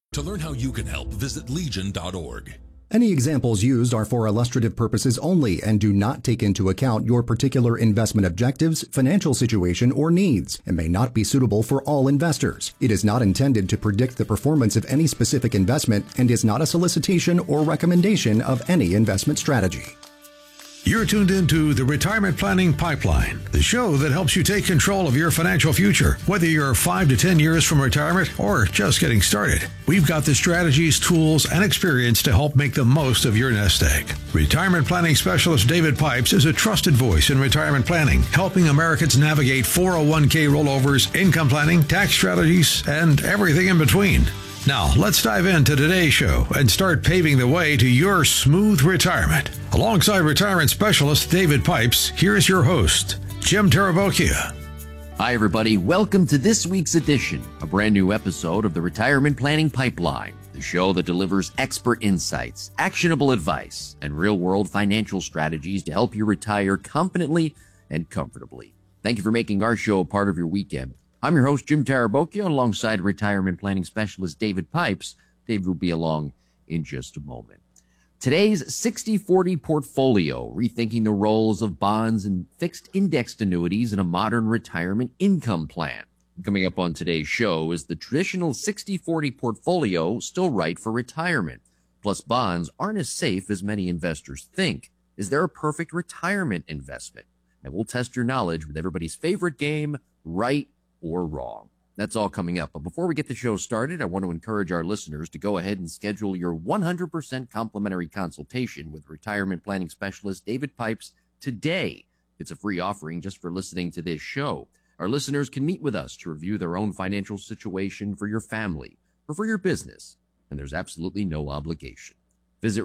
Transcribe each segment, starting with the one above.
To learn how you can help, visit legion.org. Any examples used are for illustrative purposes only and do not take into account your particular investment objectives, financial situation, or needs, and may not be suitable for all investors. It is not intended to predict the performance of any specific investment and is not a solicitation or recommendation of any investment strategy. You're tuned into the Retirement Planning Pipeline, the show that helps you take control of your financial future. Whether you're 5 to 10 years from retirement or just getting started, we've got the strategies, tools, and experience to help make the most of your nest egg. Retirement planning specialist David Pipes is a trusted voice in retirement planning, helping Americans navigate 401k rollovers, income planning, tax strategies, and everything in between. Now, let's dive into today's show and start paving the way to your smooth retirement. Alongside retirement specialist David Pipes, here's your host, Jim Tarabokia. Hi, everybody. Welcome to this week's edition, a brand new episode of the Retirement Planning Pipeline, the show that delivers expert insights, actionable advice, and real-world financial strategies to help you retire confidently and comfortably. Thank you for making our show a part of your weekend. I'm your host, Jim Tarabokia, alongside retirement planning specialist David Pipes. David will be along in just a moment. Today's 60-40 portfolio, rethinking the roles of bonds and fixed indexed annuities in a modern retirement income plan. Coming up on today's show is the traditional 60-40 portfolio still right for retirement? Plus, bonds aren't as safe as many investors think. Is there a perfect retirement investment? And we'll test your knowledge with everybody's favorite game, right or wrong. That's all coming up. But before we get the show started, I want to encourage our listeners to go ahead and schedule your 100% complimentary consultation with retirement planning specialist David Pipes today. It's a free offering just for listening to this show. Our listeners can meet with us to review their own financial situation for your family or for your business, and there's absolutely no obligation. Visit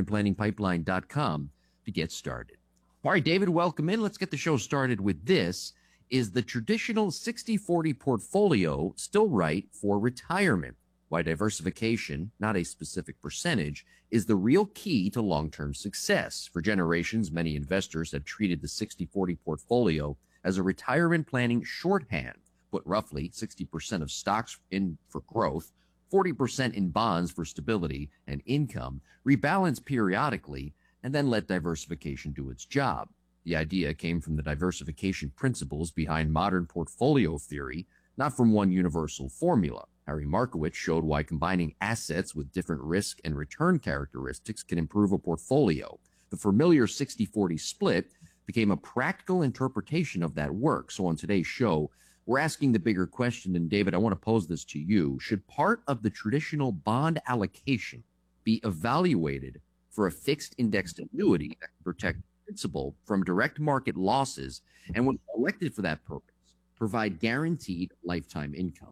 retirementplanningpipeline.com to get started. All right, David, welcome in. Let's get the show started with this. Is the traditional 60-40 portfolio still right for retirement? Why diversification, not a specific percentage, is the real key to long-term success. For generations, many investors have treated the 60-40 portfolio as a retirement planning shorthand, put roughly 60% of stocks in for growth, 40% in bonds for stability and income, rebalance periodically, and then let diversification do its job. The idea came from the diversification principles behind modern portfolio theory, not from one universal formula. Harry Markowitz showed why combining assets with different risk and return characteristics can improve a portfolio. The familiar 60-40 split became a practical interpretation of that work. So on today's show, we're asking the bigger question, and David, I want to pose this to you. Should part of the traditional bond allocation be evaluated for a fixed indexed annuity that can protect principal from direct market losses and, when selected for that purpose, provide guaranteed lifetime income?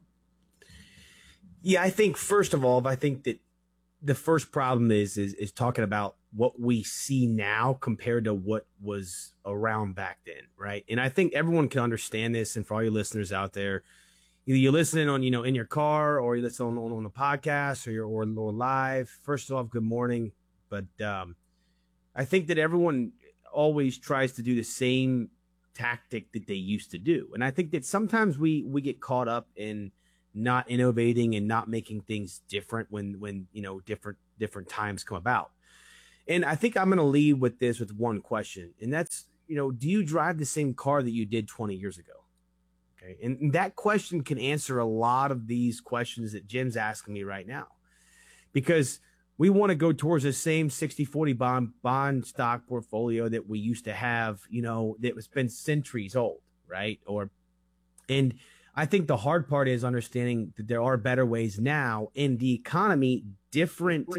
Yeah, I think first of all, I think that the first problem is talking about what we see now compared to what was around back then, right? And I think everyone can understand this. And for all your listeners out there, either you're listening on, in your car, or you listen on a podcast, or live. First off, good morning. But I think that everyone always tries to do the same tactic that they used to do. And I think that sometimes we get caught up in not innovating and not making things different when different times come about. And I think I'm going to lead with this with one question. And that's, do you drive the same car that you did 20 years ago? Okay. And that question can answer a lot of these questions that Jim's asking me right now, because we want to go towards the same 60-40 bond stock portfolio that we used to have, that was been centuries old, right? And I think the hard part is understanding that there are better ways now in the economy, different,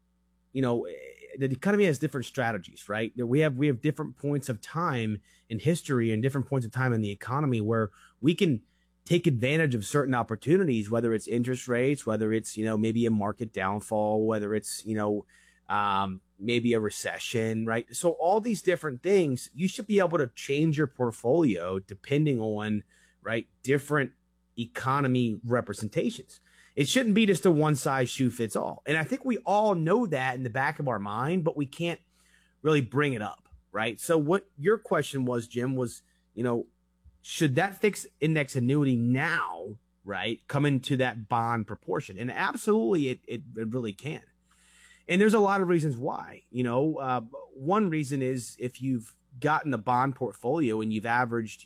the economy has different strategies, right? We have different points of time in history and different points of time in the economy where we can take advantage of certain opportunities, whether it's interest rates, whether it's, maybe a market downfall, whether it's, maybe a recession, right? So all these different things, you should be able to change your portfolio depending on, right, different economy representations. It shouldn't be just a one size shoe fits all. And I think we all know that in the back of our mind, but we can't really bring it up, right? So what your question was, Jim, was, should that fixed index annuity now right, come into that bond proportion? And absolutely, it really can. And there's a lot of reasons why. One reason is if you've gotten a bond portfolio and you've averaged,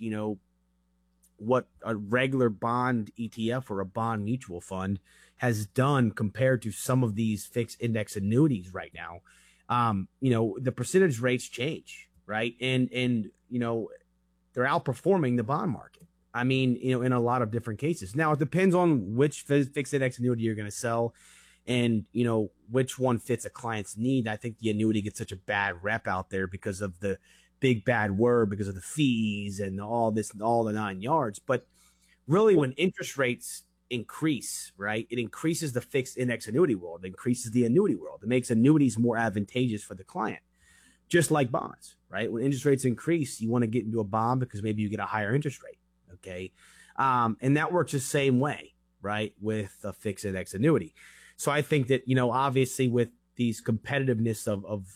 what a regular bond ETF or a bond mutual fund has done compared to some of these fixed index annuities right now, the percentage rates change, right? And they're outperforming the bond market. I mean, in a lot of different cases. Now, it depends on which fixed index annuity you're going to sell and, which one fits a client's need. I think the annuity gets such a bad rep out there because of the big bad word, because of the fees and all this and all the 9 yards. But really, when interest rates increase, right, it increases the fixed index annuity world. It increases the annuity world. It makes annuities more advantageous for the client, just like bonds, right? When interest rates increase, you want to get into a bond because maybe you get a higher interest rate, okay? And that works the same way, right, with a fixed index annuity. So I think that, obviously with these competitiveness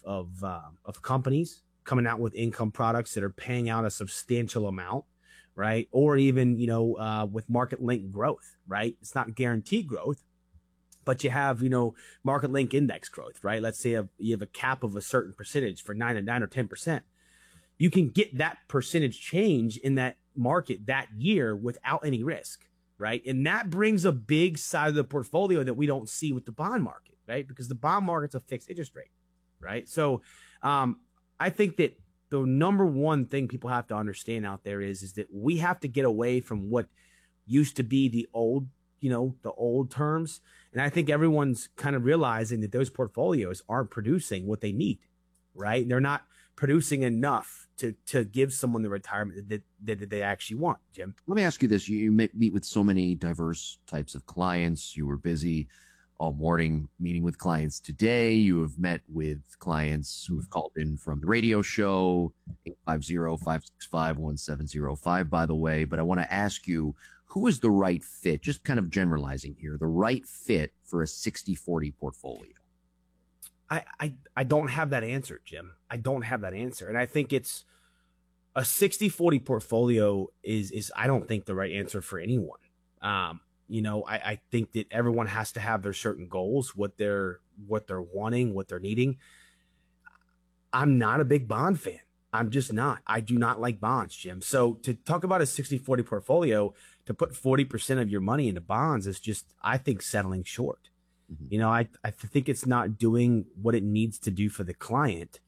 of companies coming out with income products that are paying out a substantial amount, right? Or even, with market link growth, right? It's not guaranteed growth, but you have, market link index growth, right? Let's say you have a cap of a certain percentage for 9 or 10%. You can get that percentage change in that market that year without any risk, right? And that brings a big side of the portfolio that we don't see with the bond market, right? Because the bond market's a fixed interest rate, right? So I think that the number one thing people have to understand out there is that we have to get away from what used to be the old terms. And I think everyone's kind of realizing that those portfolios aren't producing what they need, right? They're not producing enough to give someone the retirement that they actually want, Jim. Let me ask you this. You meet with so many diverse types of clients. You were busy all morning meeting with clients today. You have met with clients who have called in from the radio show, 850-565-1705, by the way. But I want to ask you, who is the right fit, just kind of generalizing here, the right fit for a 60-40 portfolio? I don't have that answer, Jim. I don't have that answer. And I think it's a 60-40 portfolio is I don't think the right answer for anyone. I think that everyone has to have their certain goals, what they're wanting, what they're needing. I'm not a big bond fan. I'm just not. I do not like bonds, Jim. So to talk about a 60-40 portfolio, to put 40% of your money into bonds is just, I think, settling short. Mm-hmm. I think it's not doing what it needs to do for the client.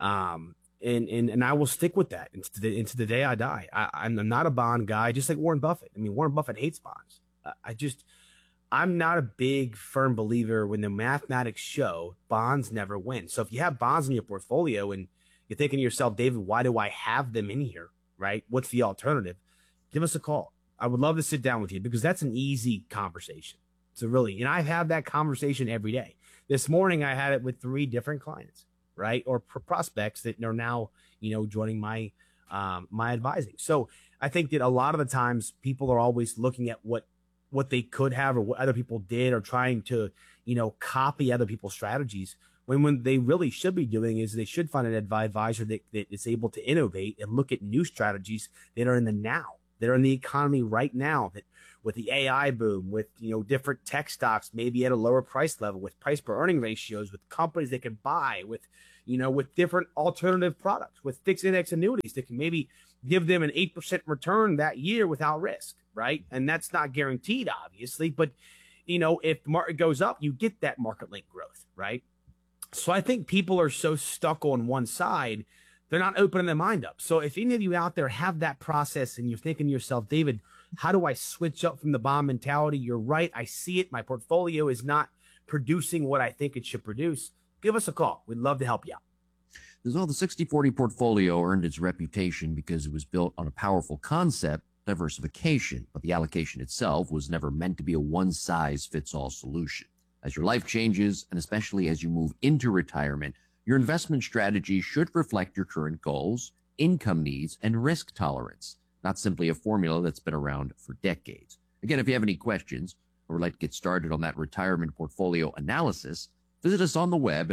And I will stick with that into the day I die. I'm not a bond guy, just like Warren Buffett. I mean, Warren Buffett hates bonds. I'm not a big firm believer when the mathematics show bonds never win. So if you have bonds in your portfolio and you're thinking to yourself, David, why do I have them in here, right? What's the alternative? Give us a call. I would love to sit down with you because that's an easy conversation. So really, and I have that conversation every day. This morning, I had it with 3 different clients, right? Or prospects that are now, joining my advising. So I think that a lot of the times people are always looking at what they could have or what other people did or trying to, copy other people's strategies when they really should be doing is they should find an advisor that is able to innovate and look at new strategies that are in the now, that are in the economy right now, that with the AI boom, with, different tech stocks, maybe at a lower price level, with price per earning ratios, with companies they can buy, with different alternative products, with fixed index annuities that can maybe give them an 8% return that year without risk, right? And that's not guaranteed, obviously, but, if the market goes up, you get that market link growth, right? So I think people are so stuck on one side, they're not opening their mind up. So if any of you out there have that process and you're thinking to yourself, David, how do I switch up from the bond mentality? You're right. I see it. My portfolio is not producing what I think it should produce. Give us a call. We'd love to help you out. The 60-40 portfolio earned its reputation because it was built on a powerful concept, diversification, but the allocation itself was never meant to be a one-size-fits-all solution. As your life changes, and especially as you move into retirement, your investment strategy should reflect your current goals, income needs, and risk tolerance, not simply a formula that's been around for decades. Again, if you have any questions or would like to get started on that retirement portfolio analysis, visit us on the web at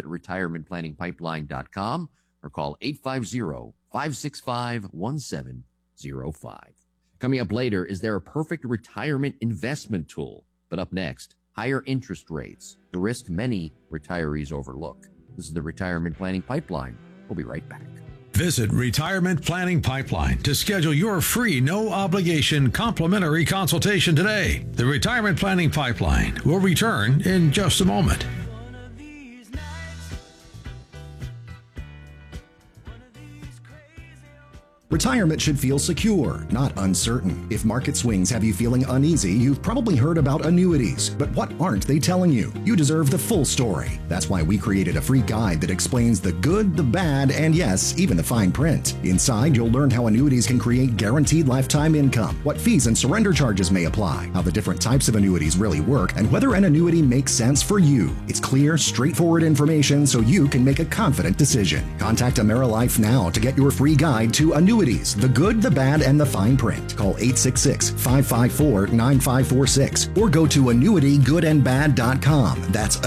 retirementplanningpipeline.com or call 850-565-1705. Coming up later, is there a perfect retirement investment tool? But up next, higher interest rates, the risk many retirees overlook. This is the Retirement Planning Pipeline. We'll be right back. Visit Retirement Planning Pipeline to schedule your free, no-obligation, complimentary consultation today. The Retirement Planning Pipeline will return in just a moment. Retirement should feel secure, not uncertain. If market swings have you feeling uneasy, you've probably heard about annuities. But what aren't they telling you? You deserve the full story. That's why we created a free guide that explains the good, the bad, and yes, even the fine print. Inside, you'll learn how annuities can create guaranteed lifetime income, what fees and surrender charges may apply, how the different types of annuities really work, and whether an annuity makes sense for you. It's clear, straightforward information so you can make a confident decision. Contact AmeriLife now to get your free guide to annuities, the good, the bad, and the fine print. Call 866-554-9546 or go to annuitygoodandbad.com. That's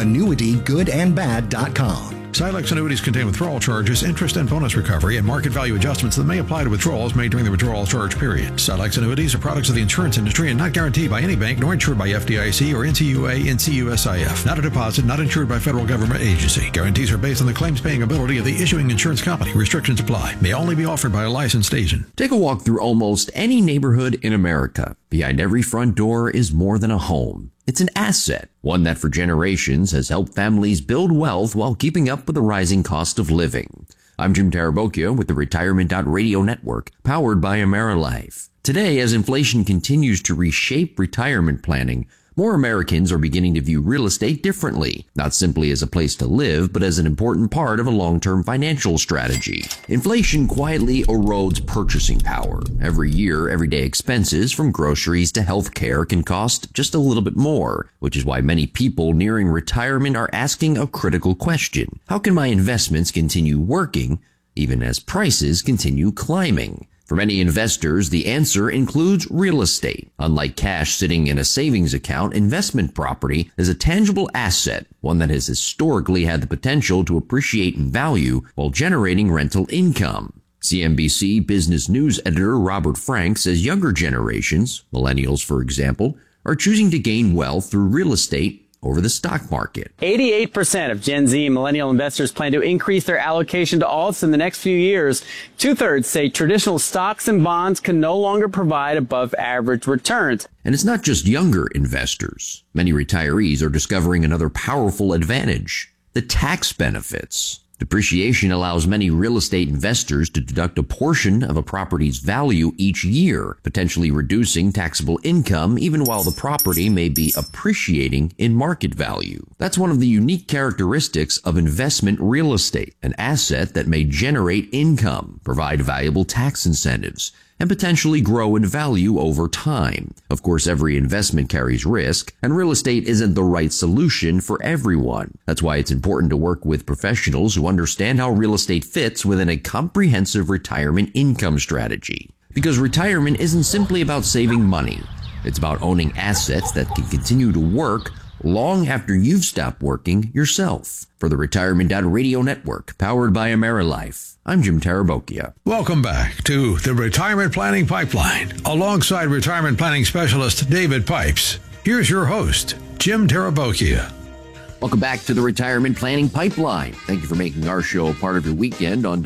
annuitygoodandbad.com. Silex annuities contain withdrawal charges, interest and bonus recovery, and market value adjustments that may apply to withdrawals made during the withdrawal charge period. Silex annuities are products of the insurance industry and not guaranteed by any bank nor insured by FDIC or NCUA, NCUSIF. Not a deposit, not insured by federal government agency. Guarantees are based on the claims-paying ability of the issuing insurance company. Restrictions apply. May only be offered by a licensed agent. Take a walk through almost any neighborhood in America. Behind every front door is more than a home. It's an asset, one that for generations has helped families build wealth while keeping up with the rising cost of living. I'm Jim Tarabocchio with the Retirement.Radio Network, powered by AmeriLife. Today, as inflation continues to reshape retirement planning, more Americans are beginning to view real estate differently, not simply as a place to live, but as an important part of a long-term financial strategy. Inflation quietly erodes purchasing power. Every year, everyday expenses from groceries to health care can cost just a little bit more, which is why many people nearing retirement are asking a critical question. How can my investments continue working even as prices continue climbing? For many investors, the answer includes real estate. Unlike cash sitting in a savings account, investment property is a tangible asset, one that has historically had the potential to appreciate in value while generating rental income. CNBC Business News editor Robert Frank says younger generations, millennials for example, are choosing to gain wealth through real estate over the stock market. 88% of Gen Z and millennial investors plan to increase their allocation to alts in the next few years. 2/3 say traditional stocks and bonds can no longer provide above average returns. And it's not just younger investors. Many retirees are discovering another powerful advantage: the tax benefits. Depreciation allows many real estate investors to deduct a portion of a property's value each year, potentially reducing taxable income even while the property may be appreciating in market value. That's one of the unique characteristics of investment real estate, an asset that may generate income, provide valuable tax incentives, and potentially grow in value over time. Of course, every investment carries risk, and real estate isn't the right solution for everyone. That's why it's important to work with professionals who understand how real estate fits within a comprehensive retirement income strategy. Because retirement isn't simply about saving money. It's about owning assets that can continue to work long after you've stopped working yourself. For the Retirement.Radio Network, powered by AmeriLife, I'm Jim Tarabocchio. Welcome back to the Retirement Planning Pipeline, alongside retirement planning specialist David Pipes. Here's your host, Jim Tarabocchio. Welcome back to the Retirement Planning Pipeline. Thank you for making our show a part of your weekend on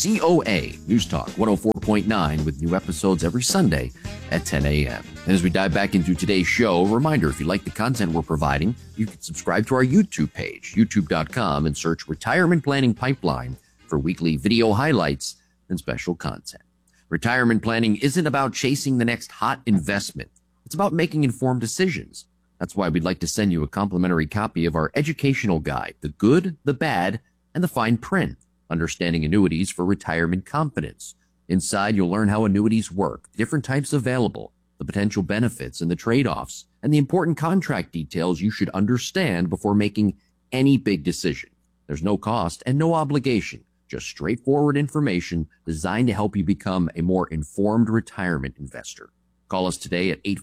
WCOA News Talk 104.9 with new episodes every Sunday at 10 a.m. And as we dive back into today's show, a reminder, if you like the content we're providing, you can subscribe to our YouTube page, youtube.com, and search Retirement Planning Pipeline for weekly video highlights and special content. Retirement planning isn't about chasing the next hot investment. It's about making informed decisions. That's why we'd like to send you a complimentary copy of our educational guide, The Good, the Bad, and the Fine Print, Understanding Annuities for Retirement Confidence. Inside, you'll learn how annuities work, different types available, the potential benefits and the trade-offs, and the important contract details you should understand before making any big decision. There's no cost and no obligation, just straightforward information designed to help you become a more informed retirement investor. Call us today at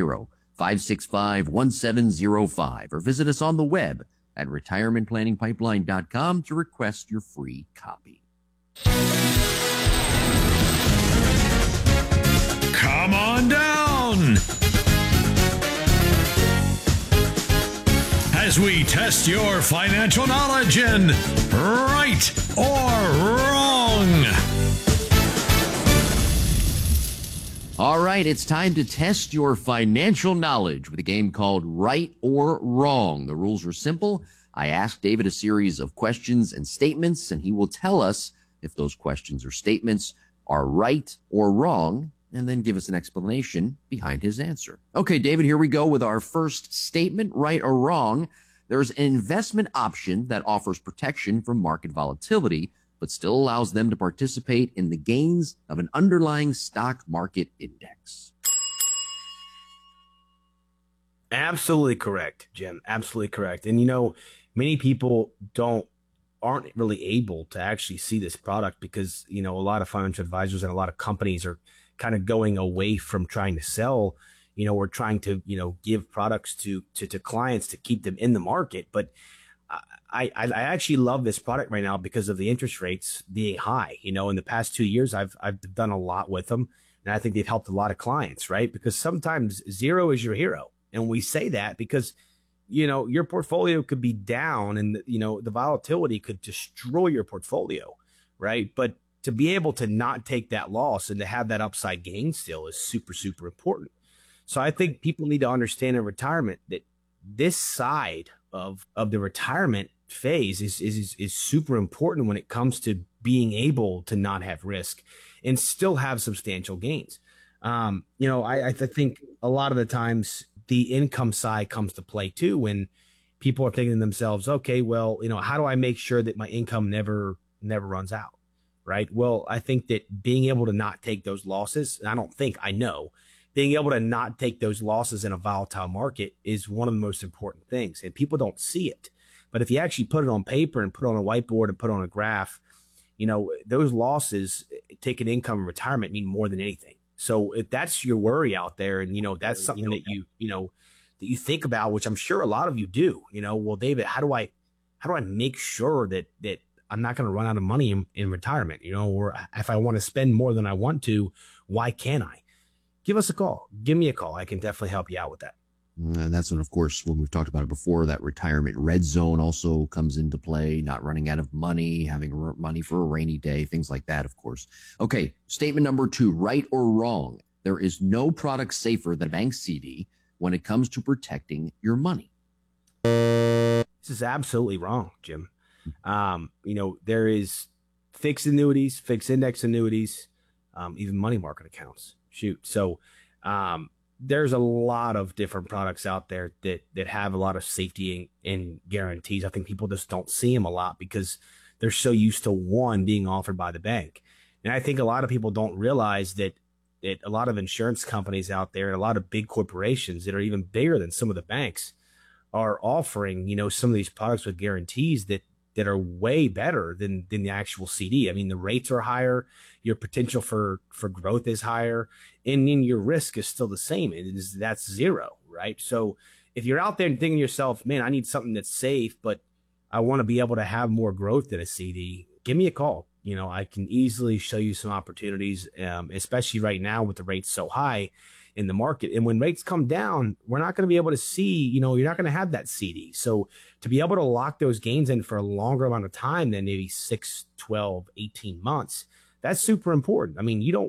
850-565-1705 or visit us on the web at retirementplanningpipeline.com to request your free copy. Come on down as we test your financial knowledge in Right or Wrong. All right, it's time to test your financial knowledge with a game called Right or Wrong. The rules are simple. I ask David a series of questions and statements, and he will tell us if those questions or statements are right or wrong, and then give us an explanation behind his answer. Okay, David, here we go with our first statement, right or wrong. There's an investment option that offers protection from market volatility, but still allows them to participate in the gains of an underlying stock market index. Absolutely correct, Jim. Absolutely correct. And, many people aren't really able to actually see this product because, a lot of financial advisors and a lot of companies are kind of going away from trying to sell, or trying to, give products to clients to keep them in the market. But I actually love this product right now because of the interest rates being high. In the past 2 years, I've done a lot with them, and I think they've helped a lot of clients, right? Because sometimes zero is your hero. And we say that because, your portfolio could be down and, the volatility could destroy your portfolio, right? But to be able to not take that loss and to have that upside gain still is super, super important. So I think people need to understand in retirement that this side of the retirement phase is super important when it comes to being able to not have risk and still have substantial gains. I think a lot of the times the income side comes to play too, when people are thinking to themselves, okay, well, how do I make sure that my income never runs out? Right. Well, I think that being able to not take those losses, I know being able to not take those losses in a volatile market is one of the most important things. And people don't see it. But if you actually put it on paper and put it on a whiteboard and put it on a graph, those losses, taking income in retirement, mean more than anything. So if that's your worry out there, and, that's something that that you think about, which I'm sure a lot of you do, well, David, how do I make sure that I'm not going to run out of money in retirement, or if I want to spend more than I want to, why can't I? Give us a call. Give me a call. I can definitely help you out with that. And that's when, of course, when we've talked about it before, that retirement red zone also comes into play, not running out of money, having money for a rainy day, things like that, of course. Okay, statement number 2, right or wrong. There is no product safer than a bank CD when it comes to protecting your money. This is absolutely wrong, Jim. There is fixed annuities, fixed index annuities, even money market accounts. So there's a lot of different products out there that have a lot of safety and guarantees. I think people just don't see them a lot because they're so used to one being offered by the bank. And I think a lot of people don't realize that a lot of insurance companies out there and a lot of big corporations that are even bigger than some of the banks are offering, some of these products with guarantees that are way better than the actual CD. I mean, the rates are higher, your potential for growth is higher, and then your risk is still the same. That's zero, right? So if you're out there and thinking to yourself, man, I need something that's safe, but I want to be able to have more growth than a CD, give me a call. I can easily show you some opportunities, especially right now with the rates so high in the market. And when rates come down, we're not going to be able to see, you're not going to have that CD. So to be able to lock those gains in for a longer amount of time than maybe 6, 12, 18 months, that's super important. I mean, you don't